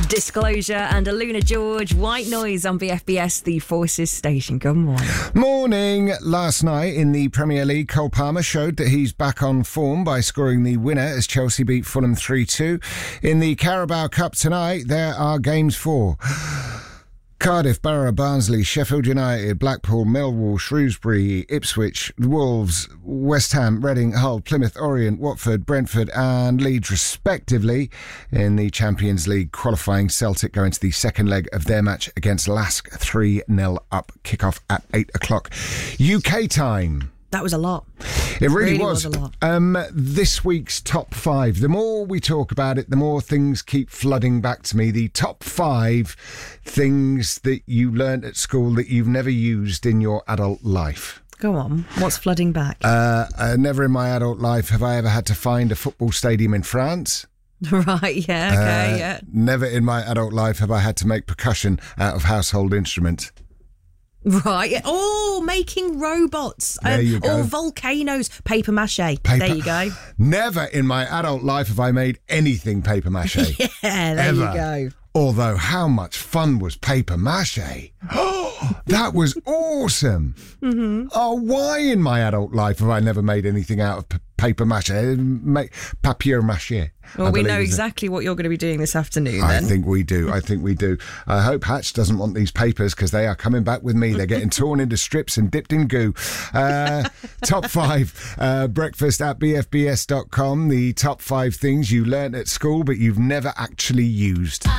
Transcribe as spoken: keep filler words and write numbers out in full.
Disclosure and Aluna George, White Noise on B F B S, the Forces station. Good morning. Morning. Last night in the Premier League, Cole Palmer showed that he's back on form by scoring the winner as Chelsea beat Fulham three two. In the Carabao Cup tonight, there are games for Cardiff, Borough, Barnsley, Sheffield United, Blackpool, Millwall, Shrewsbury, Ipswich, Wolves, West Ham, Reading, Hull, Plymouth, Orient, Watford, Brentford and Leeds respectively. In the Champions League qualifying, Celtic go into the second leg of their match against Lask, three nil up. Kick-off at eight o'clock U K time. That was a lot. It really, really was. was a lot. Um, this week's top five. The more we talk about it, the more things keep flooding back to me. The top five things that you learnt at school that you've never used in your adult life. Go on. What's flooding back? Uh, uh, never in my adult life have I ever had to find a football stadium in France. Right, yeah, okay, Uh, yeah. Never in my adult life have I had to make percussion out of household instruments. Right. yeah. Oh, making robots. There you go. Or volcanoes. Paper mache. Paper- There you go. Never in my adult life have I made anything paper mache. Yeah, there Ever. you go. Although, how much fun was paper mache? Oh, that was awesome. Mm-hmm. Oh, why in my adult life have I never made anything out of p- paper mache? Make papier mache. Well, I we believe, know is it? exactly what you're going to be doing this afternoon, I then. think we do. I think we do. I hope Hatch doesn't want these papers because they are coming back with me. They're getting torn into strips and dipped in goo. Uh, top five, uh, breakfast at b f b s dot com. The top five things you learnt at school but you've never actually used.